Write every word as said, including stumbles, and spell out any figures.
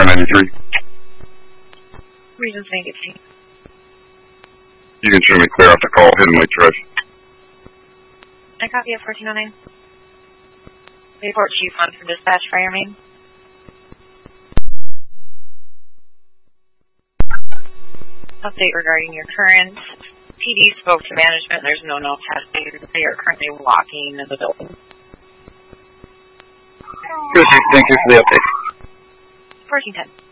ninety-three. Regions ninety-three. You can show me clear off the call, Hidden Lake Drive. I copy at fourteen oh nine. Report Chief one from dispatch, fire main. Update regarding your current. P D spoke to management. There's no no testing. They are currently walking in the building. Thank you for the update. fourteen ten.